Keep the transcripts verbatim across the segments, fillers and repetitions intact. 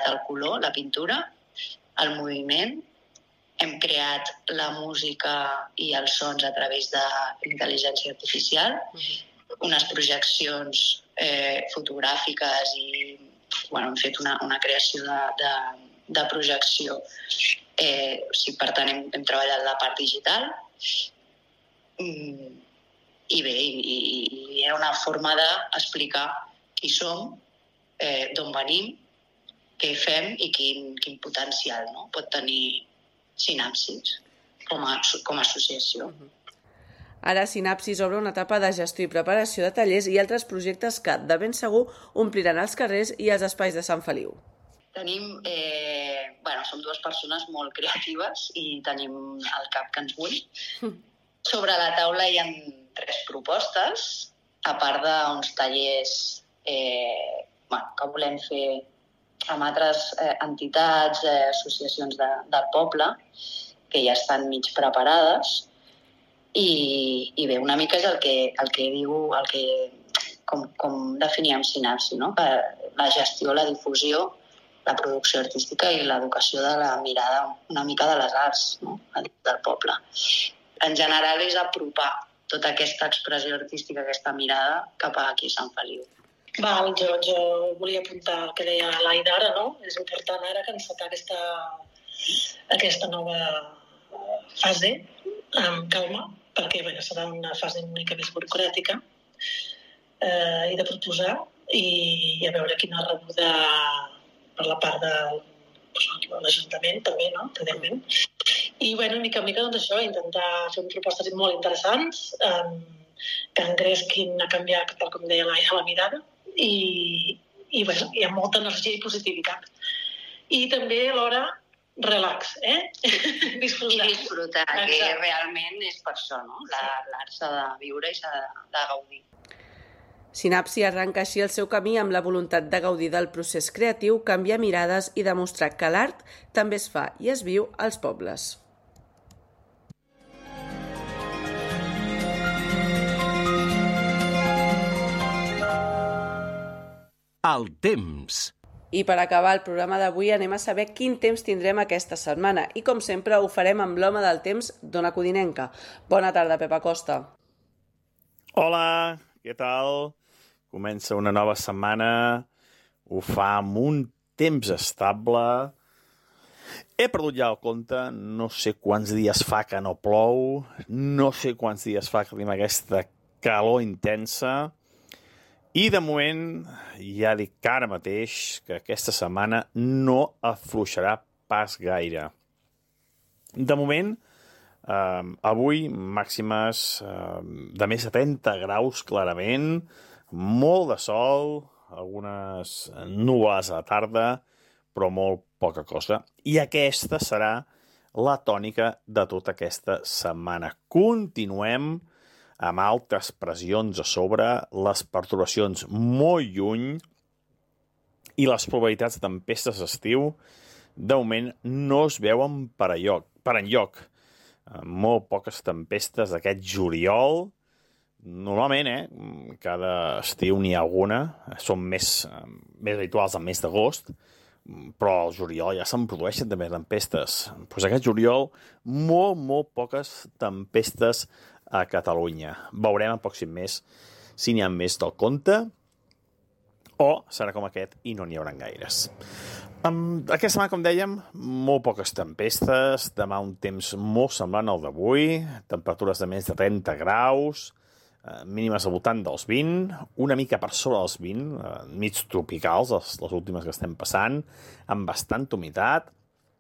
el color, la pintura, el moviment. Hem creat la música i els sons a través de l'intel·ligència artificial, uh-huh. unes projeccions eh, fotogràfiques i bueno, hem fet una, una creació de, de, de projecció. Eh, o sigui, per tant, hem, hem treballat la part digital. Mm. I bé, i, i era una forma d'explicar qui som, eh, d'on venim, què fem i quin, quin potencial, no? Pot tenir Sinapsis com a, com a associació. Ara Sinapsis obre una etapa de gestió i preparació de tallers i altres projectes que, de ben segur, ompliran els carrers i els espais de Sant Feliu. Tenim, eh, bueno, som dues persones molt creatives i tenim el cap que ens bull. Sobre la taula hi ha tres propostes, a part d'uns tallers eh, bueno, que volem fer amb altres eh, entitats, eh, associacions de, del poble, que ja estan mig preparades. I, i bé, una mica és el que, el que diu, el que, com, com definíem Sinapsi, no? Que la gestió, la difusió, la producció artística i l'educació de la mirada una mica de les arts, no? Del poble. En general és apropar tota aquesta expressió artística, aquesta mirada, cap a aquí a Sant Feliu. Val, jo, jo volia apuntar el que deia l'Aida ara, no? És important ara que encetar aquesta, aquesta nova fase amb calma, perquè bueno, serà una fase una mica més burocràtica eh, i de proposar i, i a veure quina rebuda per la part de, de l'Ajuntament també, no? Evidentment. I, bueno, mica en mica, doncs això, intentar fer propostes molt interessants, um, que engresquin a canviar, tal com deia l'Aida, la mirada, i, i bueno, hi ha molta energia i positivitat. I també, alhora, relax, eh? Disfrutar. I disfrutar, que exacte. Realment és per això, no? L'art s'ha de viure i s'ha de, de gaudir. Sinapsi arranca així el seu camí amb la voluntat de gaudir del procés creatiu, canviar mirades i demostrar que l'art també es fa i es viu als pobles. El temps. I per acabar el programa d'avui anem a saber quin temps tindrem aquesta setmana i com sempre ho farem amb l'home del temps, Dona Codinenca. Bona tarda, Pep Acosta. Hola, què tal? Comença una nova setmana, ho fa amb un temps estable. He perdut ja el compte, no sé quants dies fa que no plou, no sé quants dies fa que tenim aquesta calor intensa, i de moment ja dic que ara mateix que aquesta setmana no afluixarà pas gaire. De moment, eh, avui màximes eh, de més de trenta graus clarament, molt de sol, algunes núvoles a la tarda, però molt poca cosa. I aquesta serà la tònica de tota aquesta setmana. Continuem amb altes pressions a sobre, les perturbacions molt lluny i les probabilitats de tempestes d'estiu de moment no es veuen per enlloc. Per enlloc. Molt poques tempestes d'aquest juliol. Normalment, eh, cada estiu n'hi ha alguna, són més, més habituals al mes d'agost, però al juliol ja se'n produeixen també tempestes. Pues aquest juliol, molt, molt poques tempestes a Catalunya. Veurem el pròxim mes si n'hi ha més del compte o serà com aquest i no n'hi haurà gaires. Um, aquesta setmana, com dèiem, molt poques tempestes, demà un temps molt semblant al d'avui, temperatures de més de trenta graus, eh, mínimes al voltant dels vint, una mica per sobre dels vint, eh, mig tropicals, les, les últimes que estem passant, amb bastanta humitat,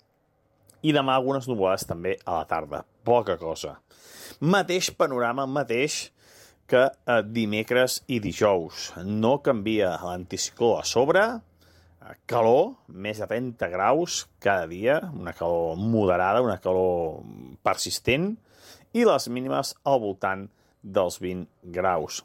i demà algunes nuvolades també a la tarda, poca cosa. Mateix panorama, mateix que eh, dimecres i dijous. No canvia l'anticicló a sobre, calor, més de trenta graus cada dia, una calor moderada, una calor persistent, i les mínimes al voltant dels vint graus.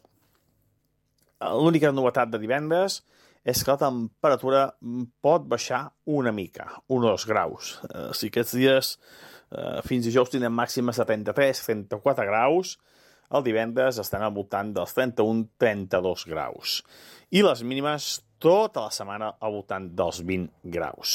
L'única novetat de divendres és que la temperatura pot baixar una mica, un o dos graus. Eh, si aquests dies eh, fins dijous tindrem màximes de trenta-tres a trenta-quatre graus, el divendres estan al voltant dels trenta-un a trenta-dos graus. I les mínimes tota la setmana al voltant dels vint graus.